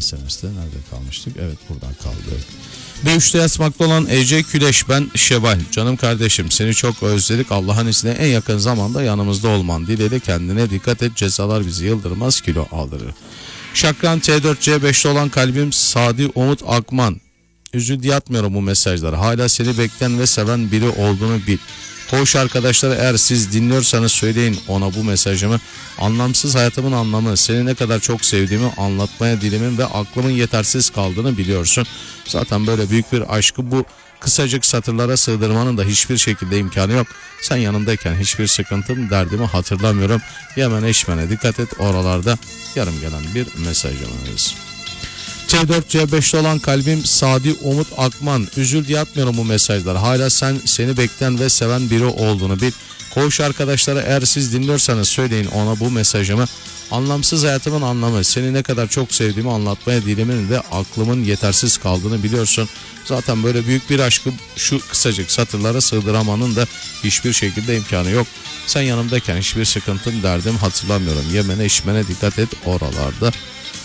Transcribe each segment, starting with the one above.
SMS'te nerede kalmıştık? Evet, buradan kaldık. B3'te yatmakta olan Ece Küleş, ben Şevval. Canım kardeşim, seni çok özledik. Allah'ın izniyle en yakın zamanda yanımızda olman dileğiyle, kendine dikkat et. Cezalar bizi yıldırmaz, kilo aldırır. Şakran T4C5'te olan kalbim Sadi Umut Akman. Üzüldü, yatmıyorum bu mesajlara. Hala seni bekleyen ve seven biri olduğunu bil. Koğuş arkadaşlar, eğer siz dinliyorsanız söyleyin ona bu mesajımı. Anlamsız hayatımın anlamı, seni ne kadar çok sevdiğimi anlatmaya dilimin ve aklımın yetersiz kaldığını biliyorsun. Zaten böyle büyük bir aşkı bu kısacık satırlara sığdırmanın da hiçbir şekilde imkanı yok. Sen yanımdayken hiçbir sıkıntım, derdimi hatırlamıyorum. Yemene içmene dikkat et, oralarda yarım gelen bir mesajımız. T4C5'te olan kalbim Sadi Umut Akman. Üzüldü, yatmıyorum bu mesajlar. Hala seni bekleyen ve seven biri olduğunu bil. Koğuş arkadaşlara, eğer siz dinliyorsanız söyleyin ona bu mesajımı. Anlamsız hayatımın anlamı, seni ne kadar çok sevdiğimi anlatmaya dilimin ve aklımın yetersiz kaldığını biliyorsun. Zaten böyle büyük bir aşkı şu kısacık satırlara sığdıramanın da hiçbir şekilde imkanı yok. Sen yanımdayken hiçbir sıkıntım, derdim hatırlamıyorum. Yemene içmene dikkat et, oralarda.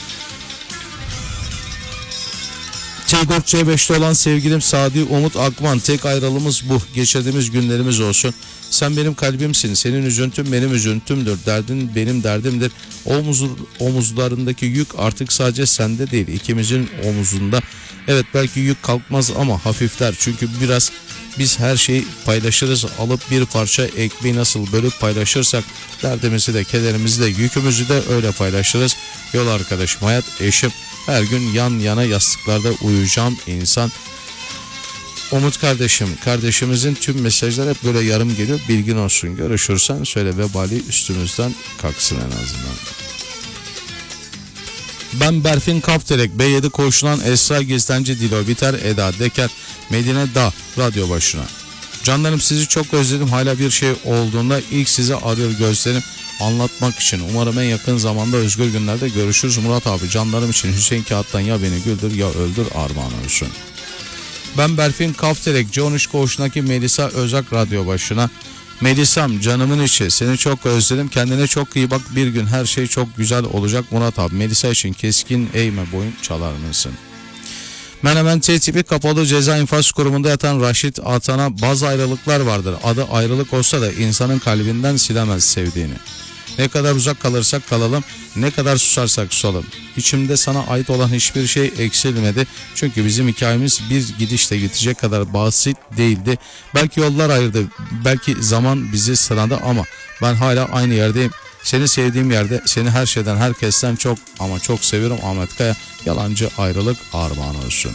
T4C5'te olan sevgilim Sadi Umut Akman, tek ayrılığımız bu. Geçirdiğimiz günlerimiz olsun. Sen benim kalbimsin. Senin üzüntün benim üzüntümdür. Derdin benim derdimdir. Omuzlarındaki yük artık sadece sende değil, ikimizin omuzunda. Evet, belki yük kalkmaz ama hafifler. Çünkü biz her şeyi paylaşırız. Alıp bir parça ekmeği nasıl bölüp paylaşırsak, derdimizi de, kederimizi de, yükümüzü de öyle paylaşırız. Yol arkadaşım, hayat, eşim, her gün yan yana yastıklarda uyuyacağım insan. Umut kardeşimizin tüm mesajlar hep böyle yarım geliyor, bilgin olsun. Görüşürsen söyle, vebali üstümüzden kalksın en azından. Ben Berfin Kapterek, B7 koğuşundan Esra Gizlenci, Dilo Biter, Eda Deker, Medine Dağ, radyo başına. Canlarım, sizi çok özledim. Hala bir şey olduğunda ilk sizi arıyor gözlerim, anlatmak için. Umarım en yakın zamanda özgür günlerde görüşürüz. Murat abi, canlarım için Hüseyin Kağıt'tan ya beni güldür ya öldür, armağan olsun. Ben Berfin Kapterek, C13 koğuşundaki Melisa Özak, radyo başına. Melisam, canımın içi, seni çok özledim. Kendine çok iyi bak, bir gün her şey çok güzel olacak. Murat abi, Melisa için keskin eğme boyun çalar mısın? Menemen T tipi kapalı ceza infaz kurumunda yatan Raşit Atan'a, bazı ayrılıklar vardır. Adı ayrılık olsa da insanın kalbinden silemez sevdiğini. Ne kadar uzak kalırsak kalalım, ne kadar susarsak susalım. İçimde sana ait olan hiçbir şey eksilmedi. Çünkü bizim hikayemiz bir gidişle gidecek kadar basit değildi. Belki yollar ayırdı, belki zaman bizi sıradı ama ben hala aynı yerdeyim. Seni sevdiğim yerde, seni her şeyden, herkesten çok ama çok seviyorum. Ahmet Kaya, yalancı ayrılık, armağan olsun.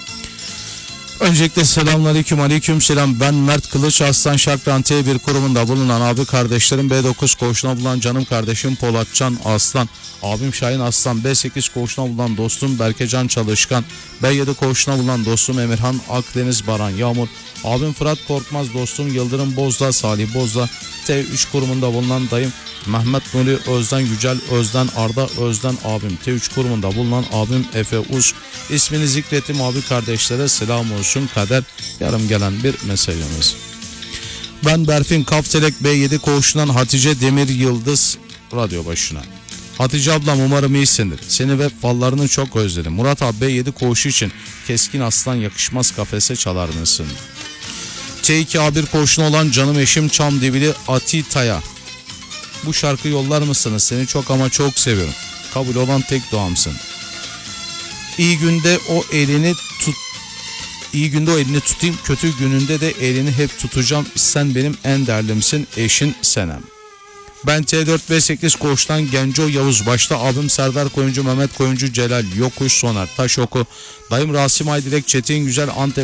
Öncelikle selamünaleyküm, aleykümselam. Ben Mert Kılıç, Aslan Şakran T1 kurumunda bulunan abi kardeşlerim, B9 koğuşuna bulunan canım kardeşim Polatcan Aslan, abim Şahin Aslan, B8 koğuşuna bulunan dostum Berkecan Çalışkan, B7 koğuşuna bulunan dostum Emirhan Akdeniz Baran Yağmur, abim Fırat Korkmaz, dostum Yıldırım Bozda Salih Bozda, T3 kurumunda bulunan dayım Mehmet Nuri Özden, Yücel Özden, Arda Özden abim, T3 kurumunda bulunan abim Efe Uz. İsmini zikrettim abi kardeşlere, selam olsun kader, yarım gelen bir mesajımız. Ben Berfin Kaftelek, B7 koğuşundan Hatice Demir Yıldız, radyo başına. Hatice ablam, umarım iyisindir. Seni ve fallarını çok özledim. Murat abi, B7 koğuşu için keskin aslan yakışmaz kafese çalar mısın? T2 A1 koğuşuna olan canım eşim Çamdibili Atita'ya, bu şarkı yollar mısınız? Seni çok ama çok seviyorum. Kabul olan tek duamsın. İyi günde o elini tutayım, kötü gününde de elini hep tutacağım. Sen benim en değerlimsin, eşin Senem. Ben T4-8 koğuştan Genco Yavuz, başta abim Serdar Koyuncu, Mehmet Koyuncu, Celal Yokuş, Soner Taşoku, dayım Rasim Aydilek, Çetin Güzel, Antep